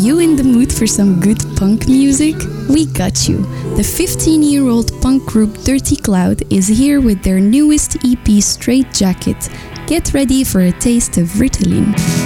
You in the mood for some good punk music? We got you. The 15-year-old punk group Dirty Cloud is here with their newest EP Straight Jacket. Get ready for a taste of Ritalin.